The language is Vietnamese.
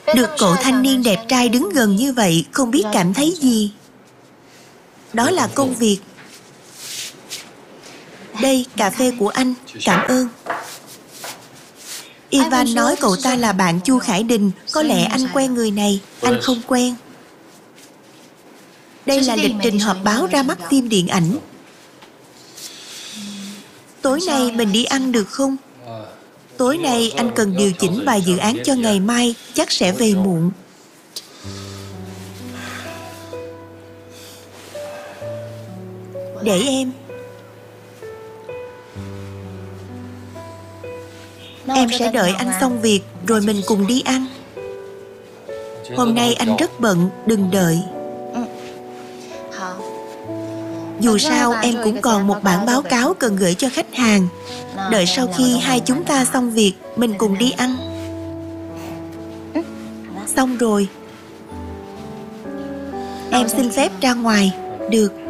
Được cậu thanh niên đẹp trai đứng gần như vậy, không biết cảm thấy gì. Đó là công việc. Đây, cà phê của anh. Cảm ơn. Ivan nói cậu ta là bạn Chu Khải Đình. Có lẽ anh quen người này. Anh không quen. Đây là lịch trình họp báo ra mắt phim điện ảnh. Tối nay mình đi ăn được không? Tối nay anh cần điều chỉnh bài dự án cho ngày mai. Chắc sẽ về muộn. Để em. Em sẽ đợi anh xong việc rồi mình cùng đi ăn. Hôm nay anh rất bận, đừng đợi. Dù sao em cũng còn một bản báo cáo cần gửi cho khách hàng. Đợi sau khi hai chúng ta xong việc, mình cùng đi ăn. Xong rồi. Em xin phép ra ngoài. Được.